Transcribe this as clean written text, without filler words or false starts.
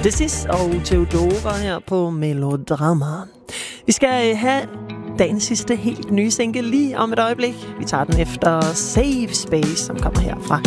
This is og Theodora her på Melodrama. Vi skal have dagens sidste helt nye single lige om et øjeblik. Vi tager den efter Safe Space, som kommer her fra